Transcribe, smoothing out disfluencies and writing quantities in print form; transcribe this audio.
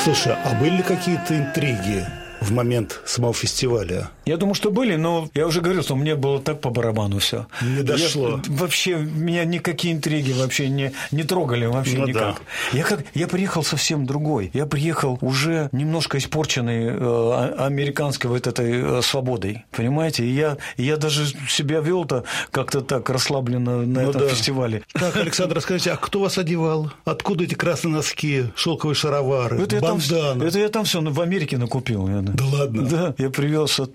Слушай, а были ли какие-то интриги в момент самого фестиваля? Я думаю, что были, но я уже говорил, что мне было так по барабану все. Не дошло. Вообще, меня никакие интриги вообще не трогали вообще никак. Да. Я приехал совсем другой. Я приехал уже немножко испорченный американской вот этой свободой. Понимаете? И я даже себя вел-то как-то так расслабленно на этом фестивале. Так, Александр, расскажите, а кто вас одевал? Откуда эти красные носки, шелковые шаровары, банданы? Это я там все в Америке накупил. Да ладно? Да, я привез